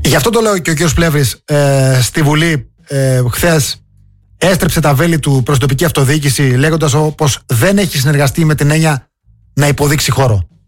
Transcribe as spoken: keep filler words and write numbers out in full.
Γι' αυτό το λέω και ο κ. Πλεύρης ε, στη Βουλή ε, χθες έστρεψε τα βέλη του προς τοπική αυτοδιοίκηση, λέγοντας πως δεν έχει συνεργαστεί με την έννοια να υποδείξει χώρο.